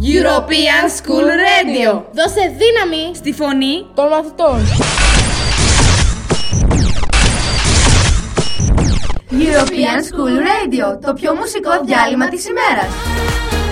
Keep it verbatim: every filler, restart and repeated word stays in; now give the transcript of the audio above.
European School Radio. Δώσε δύναμη στη φωνή των μαθητών. European School Radio, το πιο μουσικό διάλειμμα της ημέρας.